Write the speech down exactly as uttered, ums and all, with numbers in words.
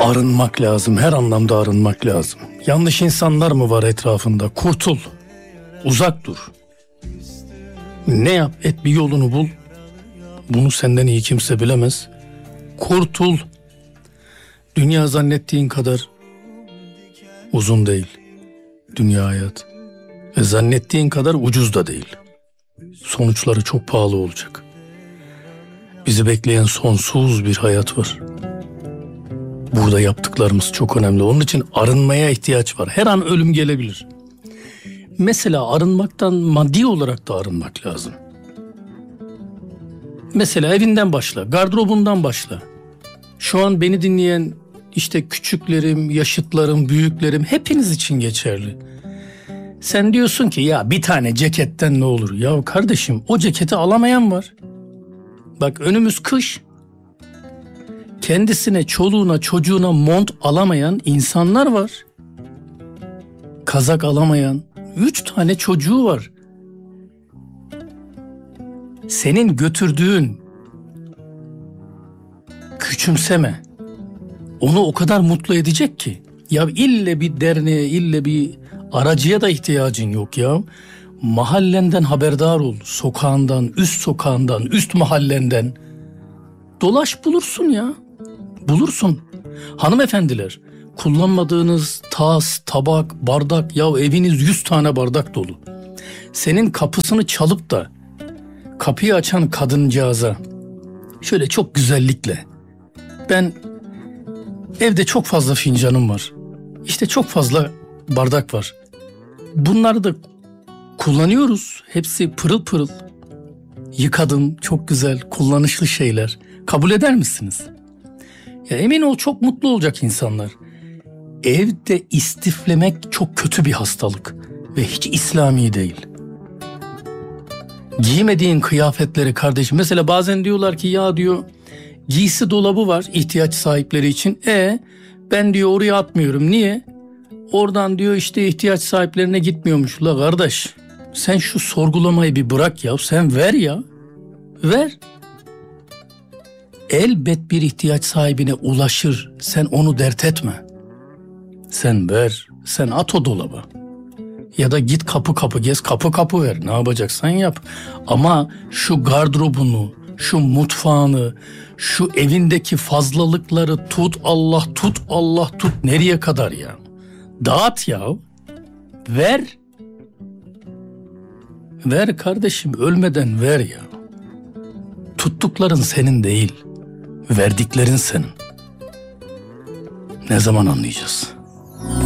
Arınmak lazım, her anlamda arınmak lazım. Yanlış insanlar mı var etrafında? Kurtul, uzak dur. Ne yap, et bir yolunu bul. Bunu senden iyi kimse bilemez. Kurtul. Dünya zannettiğin kadar uzun değil. Dünya hayat. Ve zannettiğin kadar ucuz da değil. Sonuçları çok pahalı olacak. Bizi bekleyen sonsuz bir hayat var. Burada yaptıklarımız çok önemli. Onun için arınmaya ihtiyaç var. Her an ölüm gelebilir. Mesela arınmaktan maddi olarak da arınmak lazım. Mesela evinden başla, gardırobundan başla. Şu an beni dinleyen işte küçüklerim, yaşıtlarım, büyüklerim hepiniz için geçerli. Sen diyorsun ki ya bir tane ceketten ne olur? Ya kardeşim, o ceketi alamayan var. Bak önümüz kış. Kendisine, çoluğuna, çocuğuna mont alamayan insanlar var. Kazak alamayan, üç tane çocuğu var. Senin götürdüğün küçümseme onu o kadar mutlu edecek ki. Ya ille bir derneğe, ille bir aracıya da ihtiyacın yok ya. Mahallenden haberdar ol. Sokağından, üst sokağından, üst mahallenden. Dolaş bulursun ya. Bulursun. Hanımefendiler, kullanmadığınız tas, tabak, bardak, ya eviniz yüz tane bardak dolu. Senin kapısını çalıp da kapıyı açan kadıncağıza şöyle çok güzellikle, ben evde çok fazla fincanım var, İşte çok fazla bardak var, bunları da kullanıyoruz, hepsi pırıl pırıl, yıkadım, çok güzel, kullanışlı şeyler, kabul eder misiniz? Ya emin ol çok mutlu olacak insanlar. Evde istiflemek çok kötü bir hastalık ve hiç İslami değil. Giymediğin kıyafetleri kardeşim, mesela bazen diyorlar ki ya diyor giysi dolabı var ihtiyaç sahipleri için. E ben diyor oraya atmıyorum. Niye? Oradan diyor işte ihtiyaç sahiplerine gitmiyormuş. La kardeş, sen şu sorgulamayı bir bırak ya, sen ver ya. Ver. Elbet bir ihtiyaç sahibine ulaşır. Sen onu dert etme. Sen ver. Sen at o dolaba. Ya da git kapı kapı gez, kapı kapı ver. Ne yapacaksan yap. Ama şu gardırobunu, şu mutfağını, şu evindeki fazlalıkları tut Allah, tut Allah, tut. Nereye kadar ya? Dağıt ya. Ver. Ver kardeşim, ölmeden ver ya. Tuttukların senin değil. Verdiklerin senin. Ne zaman anlayacağız?